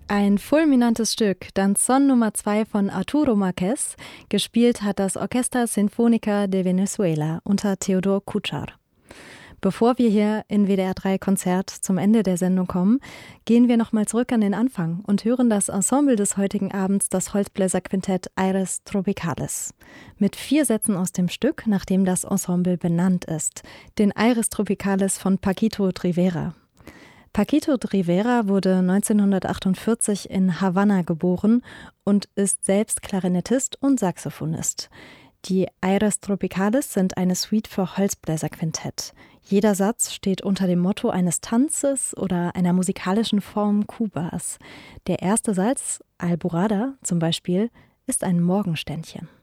Ein fulminantes Stück, Danzón Nummer 2 von Arturo Márquez. Gespielt hat das Orquesta Sinfónica de Venezuela unter Theodor Kučar. Bevor wir hier in WDR 3 Konzert zum Ende der Sendung kommen, gehen wir nochmal zurück an den Anfang und hören das Ensemble des heutigen Abends, das Holzbläserquintett Aires Tropicales. Mit 4 Sätzen aus dem Stück, nach dem das Ensemble benannt ist, den Aires Tropicales von Paquito D'Rivera. Paquito D'Rivera wurde 1948 in Havanna geboren und ist selbst Klarinettist und Saxophonist. Die Aires Tropicales sind eine Suite für Holzbläserquintett. Jeder Satz steht unter dem Motto eines Tanzes oder einer musikalischen Form Kubas. Der erste Satz, Alborada zum Beispiel, ist ein Morgenständchen.